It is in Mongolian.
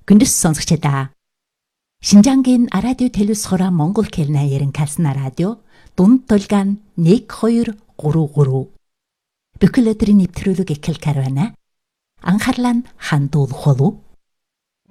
Күндс сонсогчдаа. Шинжаангийн радио телевизхора Монгол хэлний ярин калсна радио дунд толгойн 1233. Бүхэл өдрийн нэвтрүүлэг эхэлж байна. Анхаарлаа хандуулах болов.